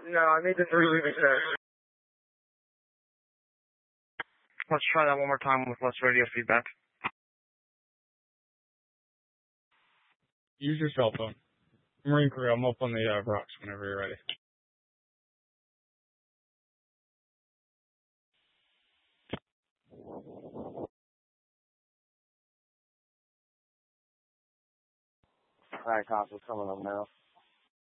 No, I made this really sir. Let's try that one more time with less radio feedback. Use your cell phone. Marine Crew, I'm up on the rocks whenever you're ready. Alright, cops, what's coming up now?